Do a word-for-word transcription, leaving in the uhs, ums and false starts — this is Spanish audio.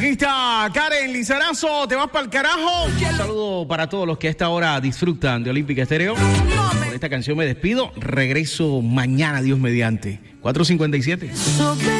Aquí está Karen Lizarazo, te vas para el carajo. Un saludo para todos los que a esta hora disfrutan de Olímpica Estéreo. Con esta canción me despido. Regreso mañana, Dios mediante. cuatro cincuenta y siete.